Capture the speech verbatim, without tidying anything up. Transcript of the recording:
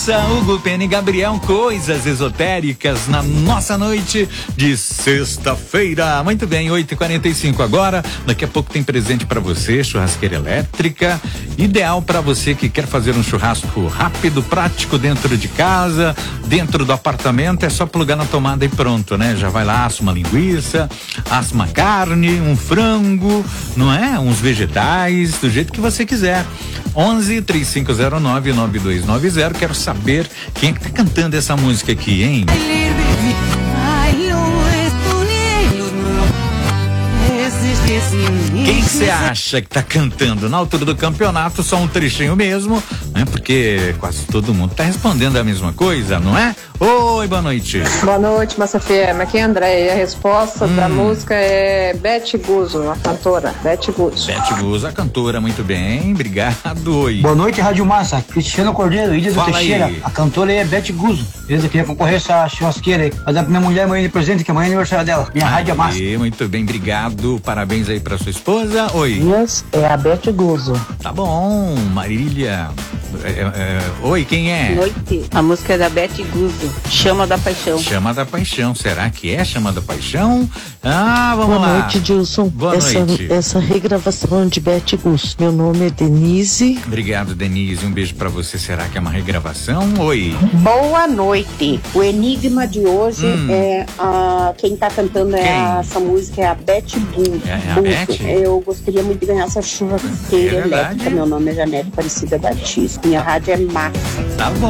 Massa, Hugo Pena e Gabriel, coisas esotéricas na nossa noite de sexta-feira. Muito bem, oito e quarenta e cinco agora. Daqui a pouco tem presente para você, churrasqueira elétrica, ideal para você que quer fazer um churrasco rápido, prático dentro de casa, dentro do apartamento. É só plugar na tomada e pronto, né? Já vai lá, assa uma linguiça, assa uma carne, um frango, não é? Uns vegetais, do jeito que você quiser. onze, três cinco zero nove, nove dois nove zero. Quero saber quem é que tá cantando essa música aqui, hein? Quem você acha que tá cantando? Na altura do campeonato, só um trechinho mesmo, né? Porque quase todo mundo tá respondendo a mesma coisa, não é? Oi, boa noite. Boa noite, Massa F M. Aqui é André. E a resposta hum. da música é Beth Guzzo, a cantora. Beth Guzzo. Beth Guzzo, a cantora, muito bem. Obrigado. Oi. Boa noite, Rádio Massa. Cristiano Cordeiro, Ilha do Teixeira. Aí. A cantora é Beth Guzzo. Beleza, queria concorrer essa churrasqueira aí. Vai dar pra minha mulher amanhã de presente, que amanhã é aniversário dela. Minha aí, Rádio Massa. Muito bem, obrigado. Parabéns aí pra sua esposa. Oi. Yes, é a Beth Guzzo. Tá bom, Marília. É, é, oi, quem é? Boa noite. A música é da Beth Guzzo, Chama da Paixão. Chama da Paixão. Será que é Chama da Paixão? Ah, vamos Boa lá. Boa noite, Dilson. Boa essa, noite. Essa regravação de Beth Guzzo. Meu nome é Denise. Obrigado, Denise. Um beijo pra você. Será que é uma regravação? Oi. Boa noite. O enigma de hoje hum. é a, quem tá cantando é a, essa música é a Beth Guzzo. É, é a Beth? Eu gostaria muito de ganhar essa churrasqueira é elétrica. Meu nome é Janete Aparecida Batista. Minha rádio é Massa. Tá bom.